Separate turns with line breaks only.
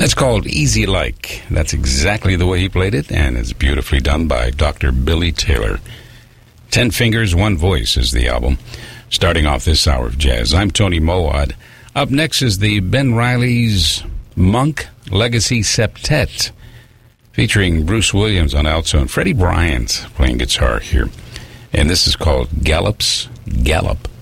It's called Easy Like. That's exactly the way he played it, and it's beautifully done by Dr. Billy Taylor. 10 Fingers, One Voice is the album. Starting off this hour of jazz, I'm Tony Mowad. Up next is the Ben Riley's Monk Legacy Septet, featuring Bruce Williams on alto and Freddie Bryant playing guitar here. And this is called Gallop's Gallop.